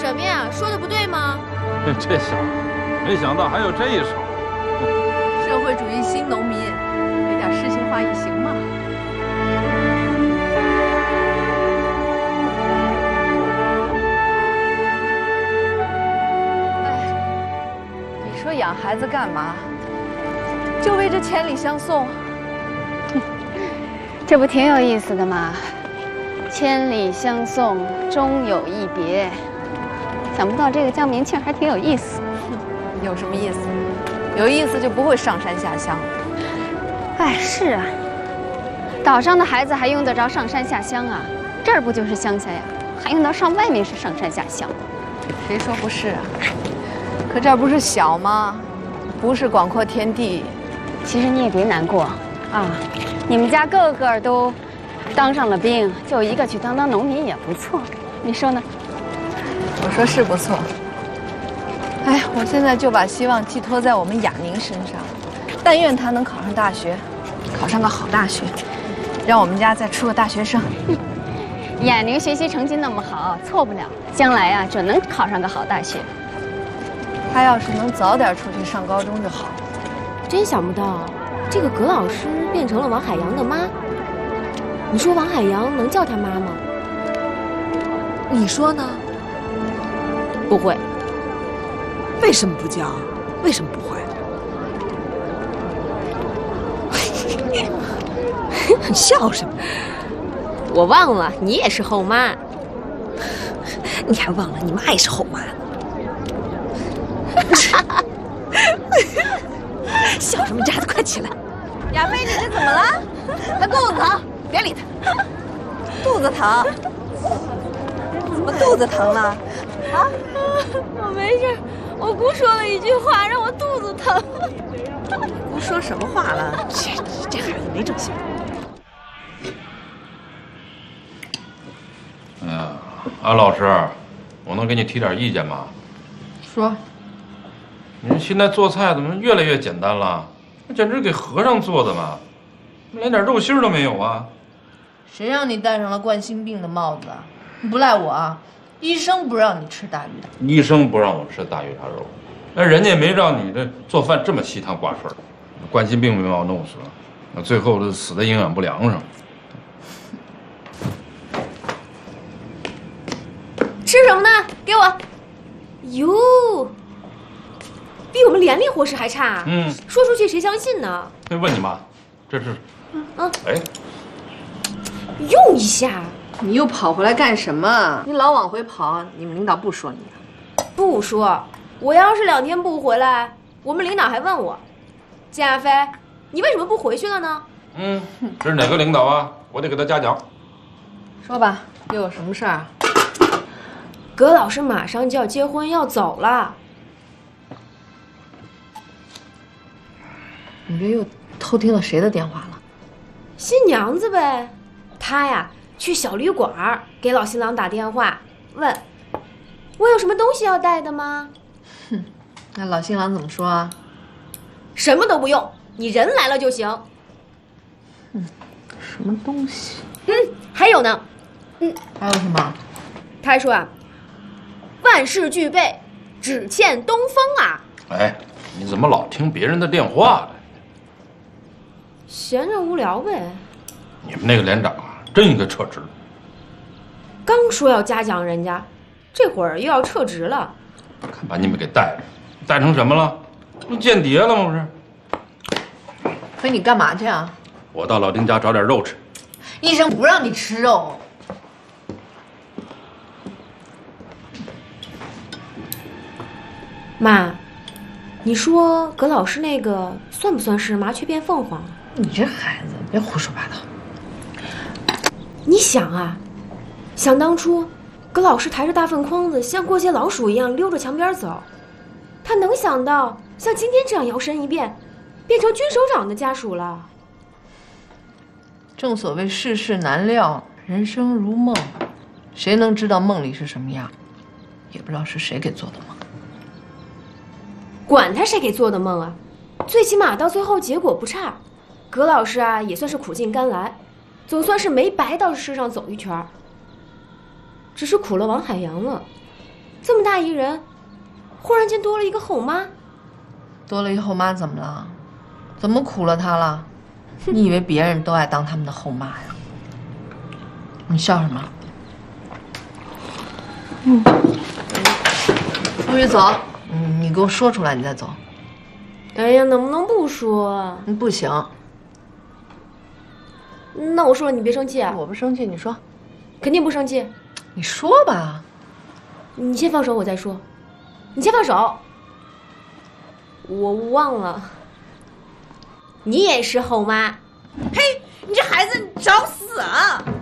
什么呀？说的不对吗？ 这小子，没想到还有这一手。 社会主义新农民，有点诗情画意行吗？哎，你说养孩子干嘛？就为这千里相送？ 这不挺有意思的吗？千里相送，终有一别。想不到这个叫明庆还挺有意思。 有什么意思？有意思就不会上山下乡了。 哎，是啊，岛上的孩子还用得着上山下乡啊？这儿不就是乡下呀？还用得上外面是上山下乡？ 谁说不是啊？可这儿不是小吗？不是广阔天地。 其实你也别难过啊，你们家个个都当上了兵，就一个去当农民也不错，你说呢？ 我说是不错。哎，我现在就把希望寄托在我们雅宁身上，但愿他能考上大学，考上个好大学，让我们家再出个大学生。 雅宁学习成绩那么好，错不了，将来啊准能考上个好大学。 他要是能早点出去上高中就好。 真想不到，这个葛老师变成了王海洋的妈。你说王海洋能叫他妈吗？ 你说呢？ 不会。 为什么不叫？为什么不会？你笑什么？ 我忘了，你也是后妈。 你还忘了你妈也是后妈呢。笑什么渣子？快起来！ 亚飞，你这怎么了？他肚子疼，别理他。肚子疼？怎么肚子疼了？啊？ 我没事，我姑说了一句话，让我肚子疼。 姑说什么话了？ 这孩子没正形。 哎呀，安老师，我能给你提点意见吗？ 说。 你现在做菜怎么越来越简单了？那简直给和尚做的嘛，连点肉馅儿都没有啊！ 谁让你戴上了冠心病的帽子啊？不赖我啊！医生不让你吃大鱼大肉。 医生不让我吃大鱼大肉，那人家没让你这做饭这么稀汤挂水，冠心病没把我弄死，那最后都死在营养不良上。 吃什么呢？给我。哟，比我们连里伙食还差。说出去谁相信呢？ 可以问你妈，这是，哎， 用一下。 你又跑回来干什么？你老往回跑，你们领导不说你的？ 不说，我要是2天不回来，我们领导还问我，建飞，你为什么不回去了呢？ 这是哪个领导啊？我得给他嘉奖。 说吧，又有什么事儿？ 葛老师马上就要结婚要走了。 你这又偷听了谁的电话了？ 新娘子呗，她呀去小旅馆给老新郎打电话，问我有什么东西要带的吗？ 那老新郎怎么说啊？ 什么都不用，你人来了就行。 什么东西？ 还有呢。 还有什么？ 他还说啊，万事俱备，只欠东风啊。 哎，你怎么老听别人的电话呢？ 闲着无聊呗。 你们那个连长啊，真应该撤职。 刚说要嘉奖人家，这会儿又要撤职了。 看把你们给带着，带成什么了？不间谍了吗？不是。 可你干嘛去啊？ 我到老丁家找点肉吃。 医生不让你吃肉。 妈，你说葛老师那个算不算是麻雀变凤凰？ 你这孩子别胡说八道。 你想啊，想当初葛老师抬着大粪筐子像过街老鼠一样溜着墙边走，他能想到像今天这样摇身一变变成军首长的家属了。 正所谓世事难料，人生如梦，谁能知道梦里是什么样？也不知道是谁给做的梦。 管他谁给做的梦啊，最起码到最后结果不差。葛老师啊，也算是苦尽甘来，总算是没白到世上走一圈，只是苦了王海洋了。 这么大一人，忽然间多了一个后妈。 多了一后妈怎么了？怎么苦了她了？你以为别人都爱当他们的后妈呀？你笑什么？出去走。你给我说出来，你再走。 哎呀，能不能不说？ 不行。 那我说了，你别生气啊。 我不生气，你说。 肯定不生气。 你说吧。 你先放手，我再说。你先放手。我忘了，你也是后妈。 嘿，你这孩子，你找死啊！